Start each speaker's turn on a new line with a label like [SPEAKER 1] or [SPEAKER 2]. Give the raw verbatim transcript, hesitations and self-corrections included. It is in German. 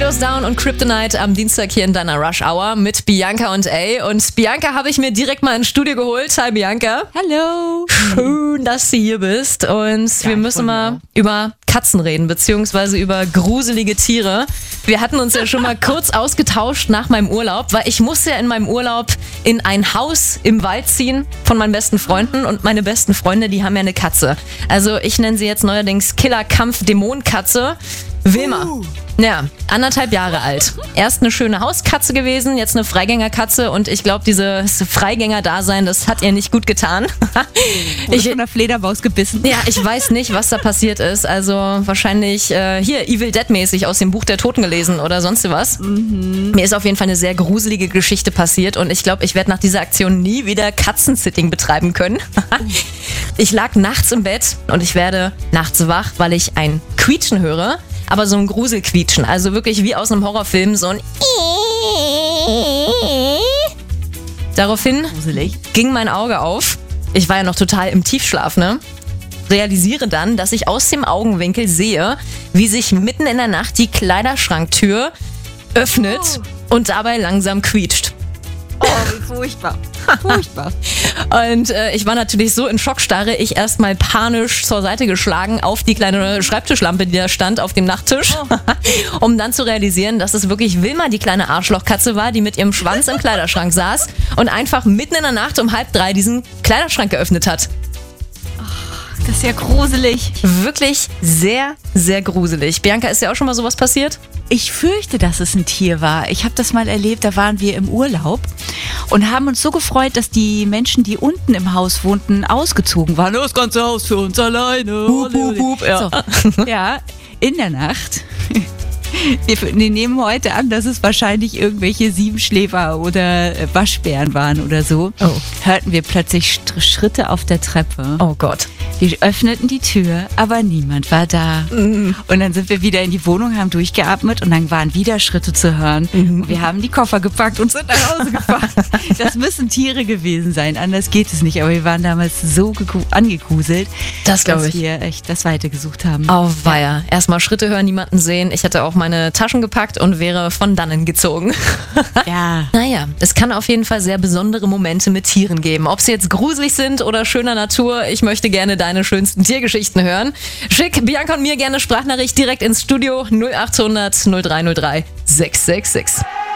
[SPEAKER 1] Goes Down und Kryptonite am Dienstag hier in deiner Rush Hour mit Bianca und A. Und Bianca habe ich mir direkt mal ins Studio geholt. Hi Bianca.
[SPEAKER 2] Hallo.
[SPEAKER 1] Schön, dass du hier bist. Und
[SPEAKER 2] Ja,
[SPEAKER 1] wir müssen mal
[SPEAKER 2] auch.
[SPEAKER 1] über Katzen reden, beziehungsweise über gruselige Tiere. Wir hatten uns ja schon mal kurz ausgetauscht nach meinem Urlaub, weil ich musste ja in meinem Urlaub in ein Haus im Wald ziehen von meinen besten Freunden. Und meine besten Freunde, die haben ja eine Katze. Also ich nenne sie jetzt neuerdings Killer-Kampf-Dämonenkatze. Wilma.
[SPEAKER 2] Uh.
[SPEAKER 1] Ja, anderthalb Jahre alt. Erst eine schöne Hauskatze gewesen, jetzt eine Freigängerkatze und ich glaube, dieses Freigänger-Dasein, das hat ihr nicht gut getan.
[SPEAKER 2] Wurde von der Fledermaus gebissen.
[SPEAKER 1] Ja, ich weiß nicht, was da passiert ist. Also wahrscheinlich äh, hier Evil Dead-mäßig aus dem Buch der Toten gelesen oder sonst was. Mhm. Mir ist auf jeden Fall eine sehr gruselige Geschichte passiert und ich glaube, ich werde nach dieser Aktion nie wieder Katzensitting betreiben können. Ich lag nachts im Bett und ich werde nachts wach, weil ich ein Quietschen höre. Aber so ein Gruselquietschen, also wirklich wie aus einem Horrorfilm, so ein Daraufhin
[SPEAKER 2] Gruselig.
[SPEAKER 1] ging mein Auge auf. Ich war ja noch total im Tiefschlaf, ne? Realisiere dann, dass ich aus dem Augenwinkel sehe, wie sich mitten in der Nacht die Kleiderschranktür öffnet
[SPEAKER 2] Oh.
[SPEAKER 1] und dabei langsam quietscht.
[SPEAKER 2] Oh, wie furchtbar. Furchtbar.
[SPEAKER 1] Und äh, ich war natürlich so in Schockstarre, ich erstmal panisch zur Seite geschlagen auf die kleine Schreibtischlampe, die da stand auf dem Nachttisch, um dann zu realisieren, dass es wirklich Wilma, die kleine Arschlochkatze war, die mit ihrem Schwanz im Kleiderschrank saß und einfach mitten in der Nacht um halb drei diesen Kleiderschrank geöffnet hat.
[SPEAKER 2] Das ist ja gruselig.
[SPEAKER 1] Wirklich sehr, sehr gruselig. Bianca, ist dir auch schon mal sowas passiert?
[SPEAKER 2] Ich fürchte, dass es ein Tier war. Ich habe das mal erlebt, da waren wir im Urlaub und haben uns so gefreut, dass die Menschen, die unten im Haus wohnten, ausgezogen waren. Das ganze Haus für uns alleine.
[SPEAKER 1] Hup, hup, hup, ja.
[SPEAKER 2] So, ja, in der Nacht. Wir, wir nehmen heute an, dass es wahrscheinlich irgendwelche Siebenschläfer oder Waschbären waren oder so.
[SPEAKER 1] Oh.
[SPEAKER 2] Hörten wir plötzlich St- Schritte auf der Treppe.
[SPEAKER 1] Oh Gott.
[SPEAKER 2] Wir öffneten die Tür, aber niemand war da.
[SPEAKER 1] Mhm.
[SPEAKER 2] Und dann sind wir wieder in die Wohnung, haben durchgeatmet und dann waren wieder Schritte zu hören.
[SPEAKER 1] Mhm.
[SPEAKER 2] Und wir haben die Koffer gepackt und sind nach Hause gefahren. Das müssen Tiere gewesen sein, anders geht es nicht. Aber wir waren damals so geku- angegruselt,
[SPEAKER 1] Das glaube
[SPEAKER 2] dass
[SPEAKER 1] ich.
[SPEAKER 2] wir echt das Weite gesucht haben.
[SPEAKER 1] Auweia. Erstmal Schritte hören, niemanden sehen. Ich hätte auch meine Taschen gepackt und wäre von dannen gezogen.
[SPEAKER 2] Ja.
[SPEAKER 1] Naja, es kann auf jeden Fall sehr besondere Momente mit Tieren geben. Ob sie jetzt gruselig sind oder schöner Natur, ich möchte gerne deine schönsten Tiergeschichten hören. Schick Bianca und mir gerne Sprachnachricht direkt ins Studio null acht hundert null drei null drei sechs sechs sechs.